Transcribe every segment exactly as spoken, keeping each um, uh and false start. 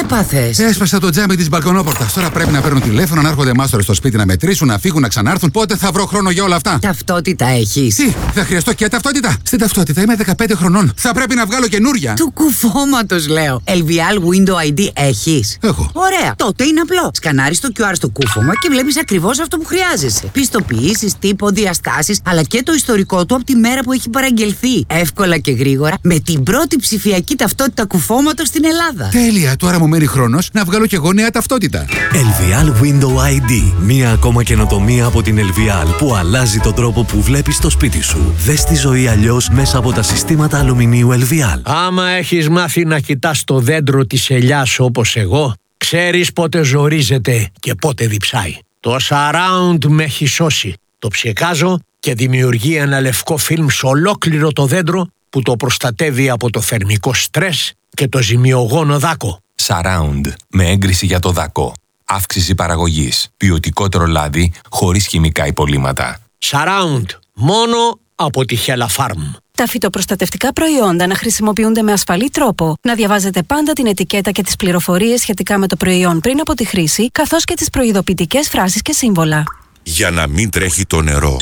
έπαθες? Έσπασα το τζάμι της μπαλκονόπορτας. Τώρα πρέπει να παίρνουν τηλέφωνο, να έρχονται μάστορες στο σπίτι να μετρήσουν, να φύγουν, να ξανάρθουν. Πότε θα βρω χρόνο για όλα αυτά? Ταυτότητα έχεις? Τι, θα χρειαστώ και ταυτότητα? Στην ταυτότητα είμαι δεκαπέντε χρονών. Θα πρέπει να βγάλω καινούρια. Του κουφώματος λέω. ελ βι ελ Window άι ντι έχεις? Έχω. Ωραία. Τότε είναι απλό. Σκανάρεις το κιου αρ στο κούφωμα και βλέπεις ακριβώς αυτό που χρειάζεσαι. Πιστοποιήσεις, τύπο, διαστάσεις, αλλά και το ιστορικό του από τη μέρα που έχει παραγγελθεί. Εύκολα και γρήγορα με την πρώτη ψηφιακή ταυτότητα κουφώματος στην Ελλάδα. Τέλεια. Τώρα μου μένει χρόνος να βγάλω κι εγώ νέα ταυτότητα. ελ βι ελ Window άι ντι. Μία ακόμα καινοτομία από την ελ βι ελ που αλλάζει τον τρόπο που βλέπεις το σπίτι σου. Δες τη ζωή αλλιώς μέσα από τα συστήματα αλουμινίου ελ βι ελ. Άμα έχεις μάθει να κοιτάς το δέντρο της ελιάς όπως εγώ, ξέρεις πότε ζορίζεται και πότε διψάει. Το Surround με έχει σώσει. Το ψεκάζω και δημιουργεί ένα λευκό φιλμ σε ολόκληρο το δέντρο που το προστατεύει από το θερμικό στρες και το ζημιογόνο δάκο. Surround με έγκριση για το δάκο. Αύξηση παραγωγής. Ποιοτικότερο λάδι χωρίς χημικά υπολείμματα. Surround. Μόνο από τη Hella Farm. Τα φυτοπροστατευτικά προϊόντα να χρησιμοποιούνται με ασφαλή τρόπο, να διαβάζετε πάντα την ετικέτα και τις πληροφορίες σχετικά με το προϊόν πριν από τη χρήση, καθώς και τις προειδοποιητικές φράσεις και σύμβολα. Για να μην τρέχει το νερό.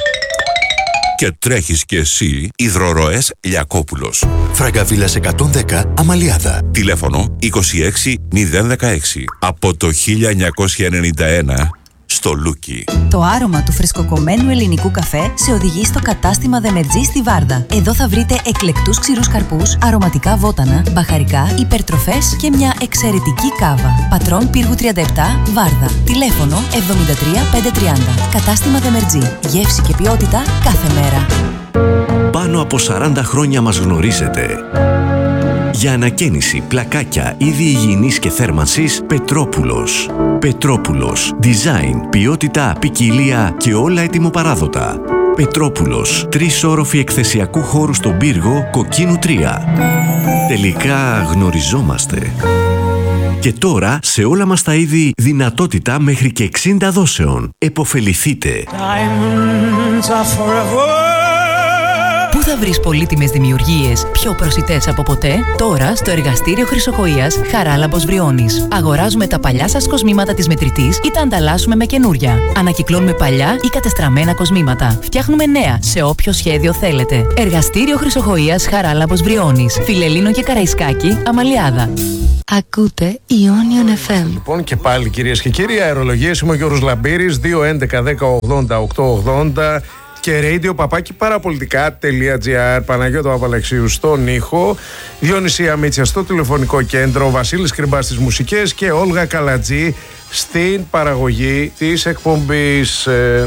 Και τρέχεις κι εσύ, Υδροροές Λιακόπουλος. Φραγκαβίλας εκατόν δέκα, Αμαλιάδα. Τηλέφωνο είκοσι έξι μηδέν δεκαέξι. Από το χίλια εννιακόσια ενενήντα ένα στο Λούκι. Το άρωμα του φρεσκοκομμένου ελληνικού καφέ σε οδηγεί στο κατάστημα Δεμερτζή στη Βάρδα. Εδώ θα βρείτε εκλεκτούς ξηρούς καρπούς, αρωματικά βότανα, μπαχαρικά, υπερτροφές και μια εξαιρετική κάβα. Πατρών Πύργου τριάντα επτά, Βάρδα. Τηλέφωνο εβδομήντα τρία πεντακόσια τριάντα. Κατάστημα Δεμερτζή. Γεύση και ποιότητα κάθε μέρα. Πάνω από σαράντα χρόνια μας γνωρίζετε. Για ανακαίνιση, πλακάκια, είδη υγιεινής και θέρμανσης, Πετρόπουλος. Πετρόπουλος. Design, ποιότητα, ποικιλία και όλα ετοιμοπαράδοτα. Πετρόπουλος. Τρεις όροφοι εκθεσιακού χώρου στον Πύργο, Κοκκίνου τρία. Τελικά γνωριζόμαστε. Και τώρα σε όλα μας τα είδη δυνατότητα μέχρι και εξήντα δόσεων. Εποφεληθείτε. Πού θα βρεις πολύτιμες δημιουργίες πιο προσιτές από ποτέ? Τώρα στο εργαστήριο Χρυσοχοΐας Χαράλαμπος Βριώνης. Αγοράζουμε τα παλιά σας κοσμήματα της μετρητής ή τα ανταλλάσσουμε με καινούρια. Ανακυκλώνουμε παλιά ή κατεστραμμένα κοσμήματα. Φτιάχνουμε νέα σε όποιο σχέδιο θέλετε. Εργαστήριο Χρυσοχοΐας Χαράλαμπος Βριώνης. Φιλελλήνο και Καραϊσκάκη, Αμαλιάδα. Ακούτε Ionion εφ εμ. Λοιπόν και πάλι κυρίες και κύριοι, αερολογίες, είμαι ο Γιώργος Λαμπύρης, δύο έντεκα δέκα ογδόντα οκτώ ογδόντα και radio παπάκι παραπολιτικά τελεία τζι άρ. Παναγιώτο Παπαλεξίου στον ήχο, Διονυσία Μίτσια στο τηλεφωνικό κέντρο, Βασίλης Κρυμπάς στις μουσικές και Όλγα Καλατζή στην παραγωγή της εκπομπής.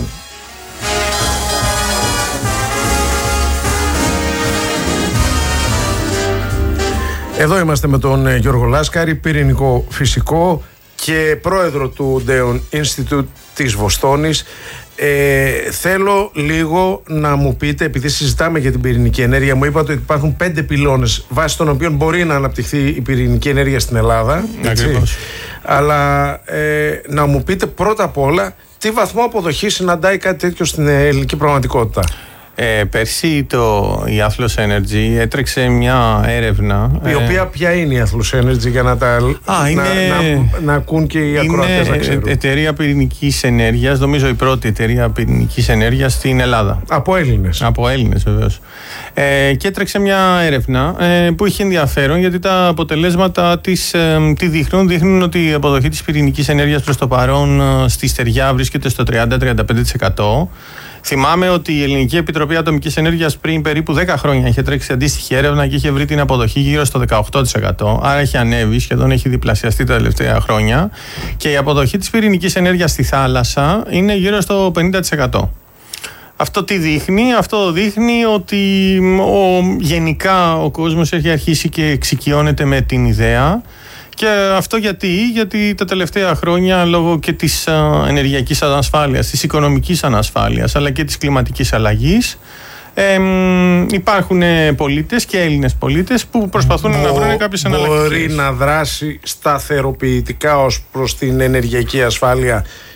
Εδώ είμαστε με τον Γιώργο Λάσκαρη, πυρηνικό φυσικό και πρόεδρο του Odeon Institute της Βοστόνης. Ε, θέλω λίγο να μου πείτε, επειδή συζητάμε για την πυρηνική ενέργεια, μου είπατε ότι υπάρχουν πέντε πυλώνες βάσει των οποίων μπορεί να αναπτυχθεί η πυρηνική ενέργεια στην Ελλάδα. Ακριβώς. Αλλά ε, να μου πείτε πρώτα απ' όλα τι βαθμό αποδοχή συναντάει κάτι τέτοιο στην ελληνική πραγματικότητα. Ε, πέρσι το, η Athlos Energy έτρεξε μια έρευνα. Η οποία ε, ποια είναι η Athlos Energy για να τα α, είναι, να, να, να ακούν και οι ακροατές να ξέρουν. Είναι εταιρεία πυρηνικής ενέργειας, νομίζω η πρώτη εταιρεία πυρηνικής ενέργειας στην Ελλάδα. Από Έλληνες. Από Έλληνες βεβαίως. Ε, και έτρεξε μια έρευνα ε, που είχε ενδιαφέρον γιατί τα αποτελέσματα της ε, τι δείχνουν. Δείχνουν ότι η αποδοχή της πυρηνικής ενέργειας προς το παρόν ε, στη στεριά βρίσκεται στο τριάντα με τριάντα πέντε τοις εκατό. Θυμάμαι ότι η Ελληνική Επιτροπή Ατομικής Ενέργειας πριν περίπου δέκα χρόνια είχε τρέξει αντίστοιχη έρευνα και είχε βρει την αποδοχή γύρω στο δεκαοκτώ τοις εκατό. Άρα έχει ανέβει, σχεδόν έχει διπλασιαστεί τα τελευταία χρόνια. Και η αποδοχή της πυρηνικής ενέργειας στη θάλασσα είναι γύρω στο πενήντα τοις εκατό. Αυτό τι δείχνει? Αυτό δείχνει ότι ο, γενικά ο κόσμος έχει αρχίσει και εξοικειώνεται με την ιδέα. Και αυτό γιατί, γιατί τα τελευταία χρόνια λόγω και της α, ενεργειακής ανασφάλειας, της οικονομικής ανασφάλειας αλλά και της κλιματικής αλλαγής ε, υπάρχουν πολίτες και Έλληνες πολίτες που προσπαθούν Μπο, να βρουν κάποιες εναλλακτικές. Μπορεί να δράσει σταθεροποιητικά ως προς την ενεργειακή ασφάλεια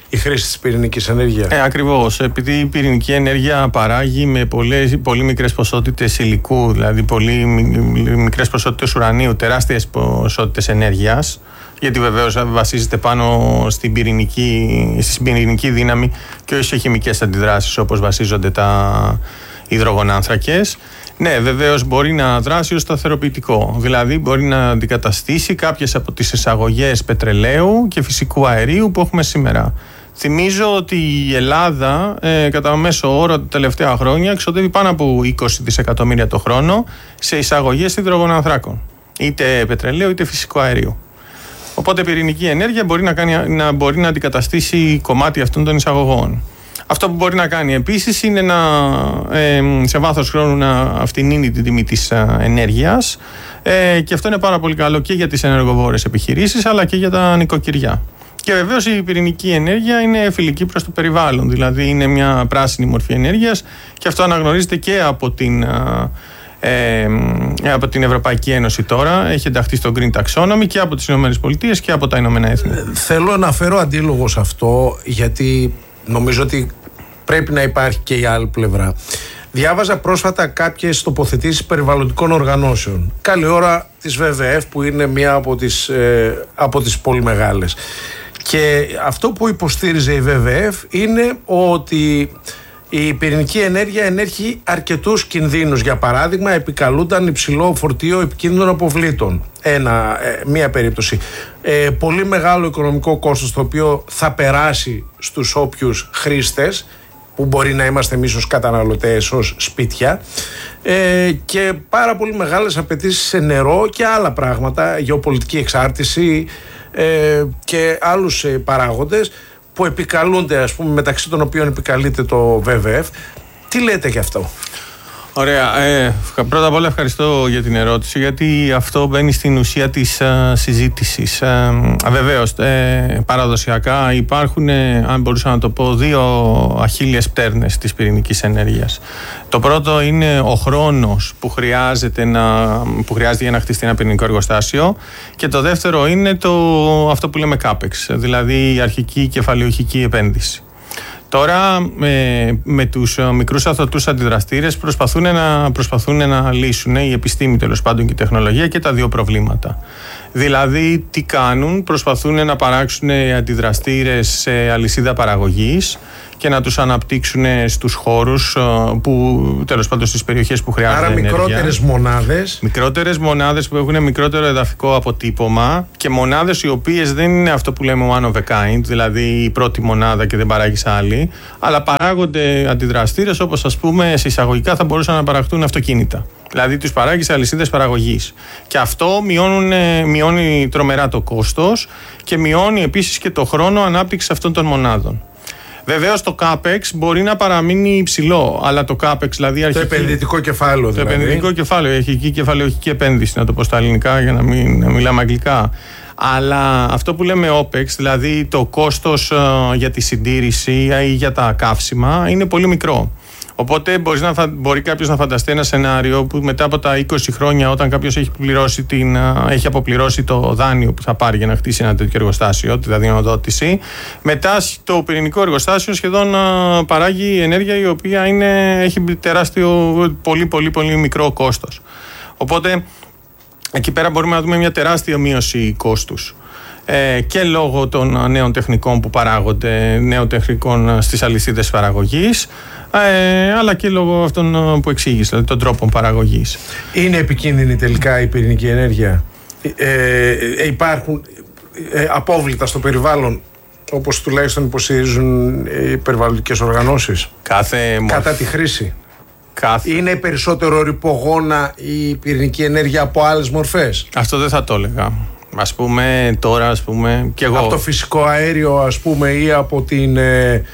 η χρήση της πυρηνικής ενέργειας. Ε, ακριβώς, επειδή η πυρηνική ενέργεια παράγει με πολλές, πολύ μικρές ποσότητες υλικού, δηλαδή πολύ μικρές ποσότητες ουρανίου, τεράστιες ποσότητες ενέργειας, γιατί βεβαίως βασίζεται πάνω στην πυρηνική, στην πυρηνική δύναμη και όχι σε χημικές αντιδράσεις όπως βασίζονται τα υδρογονάνθρακες. Ναι, βεβαίως μπορεί να δράσει ως σταθεροποιητικό. Δηλαδή μπορεί να αντικαταστήσει κάποιες από τις εισαγωγές πετρελαίου και φυσικού αερίου που έχουμε σήμερα. Θυμίζω ότι η Ελλάδα ε, κατά μέσο όρο τα τελευταία χρόνια εξοδεύει πάνω από είκοσι δισεκατομμύρια το χρόνο σε εισαγωγές υδρογονανθράκων. Είτε πετρελαίου είτε φυσικού αερίου. Οπότε η πυρηνική ενέργεια μπορεί να, κάνει, να, μπορεί να αντικαταστήσει κομμάτι αυτών των εισαγωγών. Αυτό που μπορεί να κάνει επίσης είναι να, ε, σε βάθος χρόνου να αυτηνίνει την τιμή της ε, ενέργειας ε, και αυτό είναι πάρα πολύ καλό και για τις ενεργοβόρες επιχειρήσεις αλλά και για τα νοικοκυριά. Και βεβαίως η πυρηνική ενέργεια είναι φιλική προς το περιβάλλον, δηλαδή είναι μια πράσινη μορφή ενέργειας και αυτό αναγνωρίζεται και από την, ε, από την Ευρωπαϊκή Ένωση τώρα, έχει ενταχθεί στο Green Taxonomy και από τις Ηνωμένες Πολιτείες και από τα Ηνωμένα Έθνη. Θέλω να φέρω αντίλογο σε αυτό, γιατί νομίζω ότι πρέπει να υπάρχει και η άλλη πλευρά. Διάβαζα πρόσφατα κάποιες τοποθετήσεις περιβαλλοντικών οργανώσεων. Καλή ώρα της βι βι εφ που είναι μία από τις, ε, από τις πολύ μεγάλες. Και αυτό που υποστήριζε η βι βι εφ είναι ότι η πυρηνική ενέργεια ενέχει αρκετούς κινδύνους. Για παράδειγμα, επικαλούνταν υψηλό φορτίο επικίνδυνων αποβλήτων. Ένα, ε, μία περίπτωση. Ε, πολύ μεγάλο οικονομικό κόστος το οποίο θα περάσει στους όποιους χρήστες, που μπορεί να είμαστε εμείς ως καταναλωτές, ως σπίτια, ε, και πάρα πολύ μεγάλες απαιτήσεις σε νερό και άλλα πράγματα, γεωπολιτική εξάρτηση ε, και άλλους ε, παράγοντες που επικαλούνται, ας πούμε, μεταξύ των οποίων επικαλείται το βι βι εφ. Τι λέτε γι' αυτό? Ωραία. Ε, πρώτα απ' όλα ευχαριστώ για την ερώτηση, γιατί αυτό μπαίνει στην ουσία της uh, συζήτησης. Ε, βεβαίως, ε, παραδοσιακά υπάρχουν, ε, αν μπορούσα να το πω, δύο αχίλιες πτέρνες της πυρηνικής ενέργειας. Το πρώτο είναι ο χρόνος που χρειάζεται, να, που χρειάζεται για να χτιστεί ένα πυρηνικό εργοστάσιο και το δεύτερο είναι το, αυτό που λέμε CAPEX, δηλαδή η αρχική κεφαλαιοχική επένδυση. Τώρα με, με τους μικρούς αθωτούς αντιδραστήρες προσπαθούν να, προσπαθούν να λύσουν η επιστήμη, τέλος πάντων, και η τεχνολογία και τα δύο προβλήματα. Δηλαδή τι κάνουν? Προσπαθούν να παράξουν αντιδραστήρες σε αλυσίδα παραγωγής και να τους αναπτύξουν στους χώρους που, τέλος πάντων, στις περιοχές που χρειάζονται Άρα ενέργεια. μικρότερες μονάδες. Μικρότερες μονάδες που έχουν μικρότερο εδαφικό αποτύπωμα και μονάδες οι οποίες δεν είναι αυτό που λέμε one of a kind, δηλαδή η πρώτη μονάδα και δεν παράγεις άλλη, αλλά παράγονται αντιδραστήρες όπως, ας πούμε, σε εισαγωγικά θα μπορούσαν να παραχτούν αυτοκίνητα. Δηλαδή τους παράγει σε αλυσίδες παραγωγής. Και αυτό μειώνουν, μειώνει τρομερά το κόστος και μειώνει επίσης και το χρόνο ανάπτυξης αυτών των μονάδων. Βεβαίως το CAPEX μπορεί να παραμείνει υψηλό, αλλά το CAPEX, δηλαδή αρχική, το επενδυτικό κεφάλαιο, δηλαδή. Το επενδυτικό κεφάλαιο, η αρχική κεφαλαιοχική επένδυση, να το πω στα ελληνικά για να μην να μιλάμε αγγλικά. Αλλά αυτό που λέμε OPEX, δηλαδή το κόστος uh, για τη συντήρηση ή για τα καύσιμα, είναι πολύ μικρό. Οπότε μπορείς να, μπορεί κάποιος να φανταστεί ένα σενάριο που μετά από τα είκοσι χρόνια, όταν κάποιος έχει, πληρώσει την, έχει αποπληρώσει το δάνειο που θα πάρει για να χτίσει ένα τέτοιο εργοστάσιο, τη δανειοδότηση, μετά το πυρηνικό εργοστάσιο σχεδόν παράγει ενέργεια η οποία είναι, έχει τεράστιο, πολύ πολύ πολύ μικρό κόστος. Οπότε εκεί πέρα μπορούμε να δούμε μια τεράστια μείωση κόστους. Ε, και λόγω των νέων τεχνικών που παράγονται, νέων τεχνικών στις αλυσίδες παραγωγής, ε, αλλά και λόγω αυτών που εξήγησα, δηλαδή των τρόπων παραγωγής. Είναι επικίνδυνη τελικά η πυρηνική ενέργεια? Ε, ε, υπάρχουν ε, απόβλητα στο περιβάλλον, όπως τουλάχιστον υποστηρίζουν οι περιβαλλοντικές οργανώσεις, κάθε κατά τη χρήση? Κάθε... Είναι περισσότερο ρυπογόνα η πυρηνική ενέργεια από άλλες μορφές? Αυτό δεν θα το έλεγα. Ας πούμε τώρα, ας πούμε, και εγώ. Από το φυσικό αέριο, ας πούμε, ή από, την, ε, ε,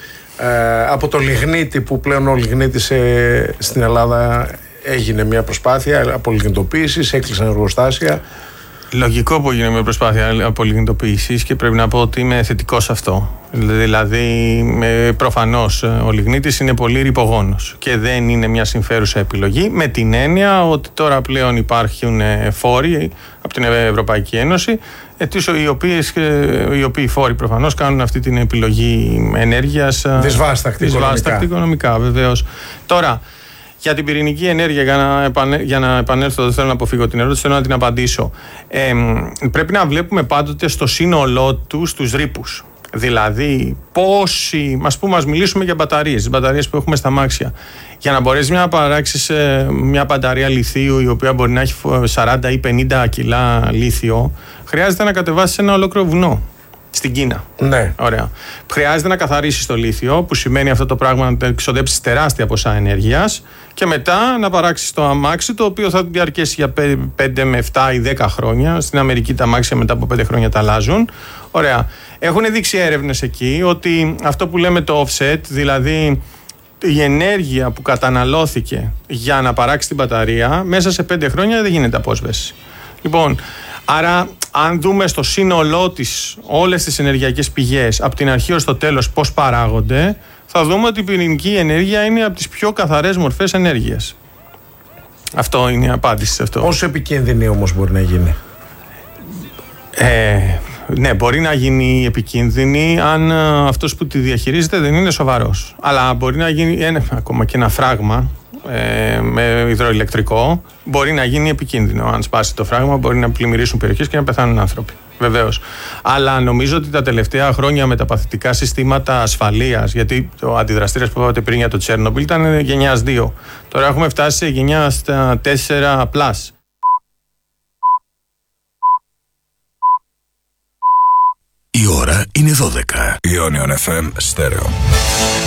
από το λιγνίτη, που πλέον ο λιγνίτης ε, στην Ελλάδα έγινε μια προσπάθεια απολιγνητοποίησης, έκλεισαν εργοστάσια. Λογικό που έγινε με προσπάθεια απολιγνητοποίησης και πρέπει να πω ότι είμαι θετικός σε αυτό. Δηλαδή, προφανώς ο λιγνίτης είναι πολύ ρυπογόνος και δεν είναι μια συμφέρουσα επιλογή, με την έννοια ότι τώρα πλέον υπάρχουν φόροι από την Ευρωπαϊκή Ένωση, οι, οποίες, οι οποίοι φόροι προφανώς κάνουν αυτή την επιλογή ενέργειας δυσβάστακτη οικονομικά. οικονομικά, βεβαίως. Τώρα, για την πυρηνική ενέργεια, για να, επανε, για να επανέλθω, δεν θέλω να αποφύγω την ερώτηση, θέλω να την απαντήσω. Ε, πρέπει να βλέπουμε πάντοτε στο σύνολό του τους ρήπους. Δηλαδή, πόσοι, ας πούμε, ας μιλήσουμε για μπαταρίες, τις μπαταρίες που έχουμε στα αμάξια. Για να μπορέσεις να παράξεις μια μπαταρία λιθίου, η οποία μπορεί να έχει σαράντα ή πενήντα κιλά λίθιο, χρειάζεται να κατεβάσεις ένα ολόκληρο βουνό. Στην Κίνα. Ναι. Ωραία. Χρειάζεται να καθαρίσεις το λίθιο, που σημαίνει αυτό το πράγμα να εξοδέψεις τεράστια ποσά ενέργειας, και μετά να παράξεις το αμάξι, το οποίο θα διαρκέσει για πέντε με επτά ή δέκα χρόνια. Στην Αμερική τα αμάξια μετά από πέντε χρόνια τα αλλάζουν. Ωραία. Έχουν δείξει έρευνες εκεί ότι αυτό που λέμε το offset, δηλαδή η ενέργεια που καταναλώθηκε για να παράξει την μπαταρία, μέσα σε πέντε χρόνια δεν γίνεται απόσβεση. Λοιπόν, άρα, αν δούμε στο σύνολό της όλες τις ενεργειακές πηγές από την αρχή ως το τέλος πώς παράγονται, θα δούμε ότι η πυρηνική ενέργεια είναι από τις πιο καθαρές μορφές ενέργειας. Αυτό είναι η απάντηση σε αυτό. Πόσο επικίνδυνη όμως μπορεί να γίνει? Ε, ναι, μπορεί να γίνει επικίνδυνη αν αυτός που τη διαχειρίζεται δεν είναι σοβαρός. Αλλά μπορεί να γίνει ένα, ακόμα και ένα φράγμα ε, με υδροηλεκτρικό, μπορεί να γίνει επικίνδυνο. Αν σπάσει το φράγμα, μπορεί να πλημμυρίσουν περιοχές και να πεθάνουν άνθρωποι. Βεβαίως. Αλλά νομίζω ότι τα τελευταία χρόνια με τα παθητικά συστήματα ασφαλείας, γιατί ο αντιδραστήρας που είπατε πριν για το Τσέρνομπιλ ήταν γενιάς δύο. Τώρα έχουμε φτάσει σε γενιά τέσσερα πλας. Η ώρα είναι δώδεκα. Ionion εφ εμ Στέρεο.